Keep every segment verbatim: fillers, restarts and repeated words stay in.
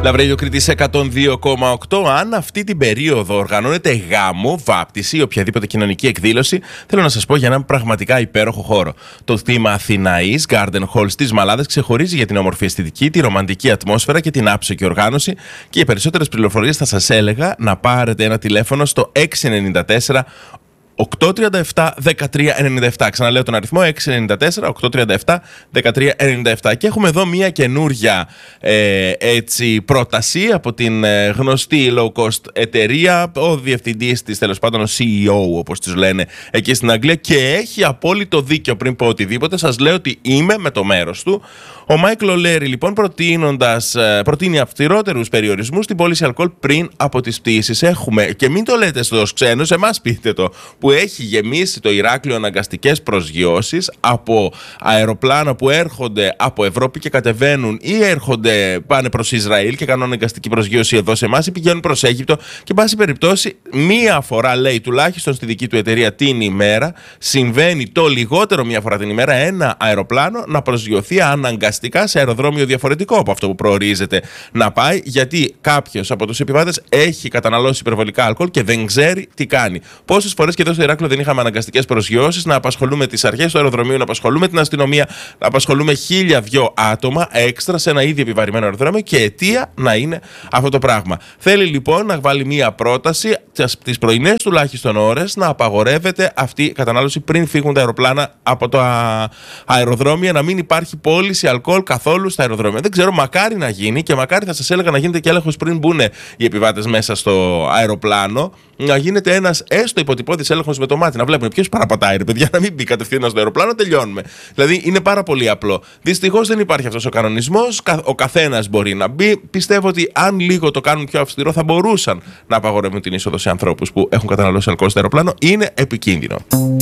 Λαβρέιδιο Κρήτης εκατόν δύο κόμμα οκτώ. Αν αυτή την περίοδο οργανώνεται γάμο, βάπτιση ή οποιαδήποτε κοινωνική εκδήλωση, θέλω να σας πω για έναν πραγματικά υπέροχο χώρο. Το θύμα Αθηναής Garden Hall στις Μαλάδες ξεχωρίζει για την όμορφη αισθητική, τη ρομαντική ατμόσφαιρα και την άψογη οργάνωση. Και για περισσότερες πληροφορίες θα σας έλεγα να πάρετε ένα τηλέφωνο στο έξι εννιά τέσσερα οκτώ τρία επτά δεκατρία ενενήντα επτά. Ξαναλέω τον αριθμό έξι εννιά τέσσερα οκτώ τρία επτά δεκατρία ενενήντα επτά. Και έχουμε εδώ μια καινούρια ε, έτσι, πρόταση από την ε, γνωστή low cost εταιρεία. Ο διευθυντής της, τέλος πάντων ο σι ι ο όπως τους λένε εκεί στην Αγγλία, και έχει απόλυτο δίκιο. Πριν πω οτιδήποτε, σας λέω ότι είμαι με το μέρος του. Ο Μάικλ Ολέρη λοιπόν προτείνοντας, προτείνει αυστηρότερους περιορισμούς στην πώληση αλκοόλ πριν από τις πτήσεις. Έχουμε, και μην το λέτε στους ξένους, εμάς πείτε το, που έχει γεμίσει το Ηράκλειο αναγκαστικές προσγειώσεις από αεροπλάνα που έρχονται από Ευρώπη και κατεβαίνουν, ή έρχονται, πάνε προς Ισραήλ και κάνουν αναγκαστική προσγείωση εδώ σε εμάς, ή πηγαίνουν προς Αίγυπτο. Και εν πάση περιπτώσει, μία φορά, λέει, τουλάχιστον στη δική του εταιρεία την ημέρα, συμβαίνει το λιγότερο μία φορά την ημέρα ένα αεροπλάνο να προσγειωθεί αναγκαστικά σε αεροδρόμιο διαφορετικό από αυτό που προορίζεται να πάει, γιατί κάποιος από τους επιβάτες έχει καταναλώσει υπερβολικά αλκοόλ και δεν ξέρει τι κάνει. Πόσες φορές και εδώ στο Ηράκλειο δεν είχαμε αναγκαστικές προσγειώσεις, να απασχολούμε τις αρχές του αεροδρομίου, να απασχολούμε την αστυνομία, να απασχολούμε χίλια δυο άτομα έξτρα σε ένα ήδη επιβαρημένο αεροδρόμιο, και αιτία να είναι αυτό το πράγμα. Θέλει λοιπόν να βάλει μία πρόταση τις πρωινές τουλάχιστον ώρες να απαγορεύεται αυτή η κατανάλωση πριν φύγουν τα αεροπλάνα από τα αεροδρόμια, να μην υπάρχει πώληση αλκοόλ καθόλου στα αεροδρόμια. Δεν ξέρω, μακάρι να γίνει, και μακάρι, θα σας έλεγα, να γίνεται και έλεγχος πριν μπουν οι επιβάτες μέσα στο αεροπλάνο. Να γίνεται ένας έστω υποτυπώδης έλεγχος με το μάτι, να βλέπουμε ποιος παραπατάει, ρε παιδιά, να μην μπει κατευθείαν στο αεροπλάνο, τελειώνουμε. Δηλαδή είναι πάρα πολύ απλό. Δυστυχώς δεν υπάρχει αυτός ο κανονισμός. Ο καθένας μπορεί να μπει. Πιστεύω ότι αν λίγο το κάνουν πιο αυστηρό, θα μπορούσαν να απαγορεύουν την είσοδο σε ανθρώπους που έχουν καταναλώσει αλκοόλ στο αεροπλάνο. Είναι επικίνδυνο.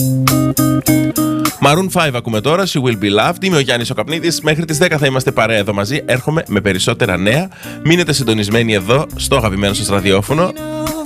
Maroon πέντε ακούμε τώρα, She Will Be Loved. Είμαι ο Γιάννης ο Καπνίδης. Μέχρι τις δέκα θα είμαστε παρέα εδώ μαζί. Έρχομαι με περισσότερα νέα. Μείνετε συντονισμένοι εδώ στο αγαπημένο σας ραδιόφωνο.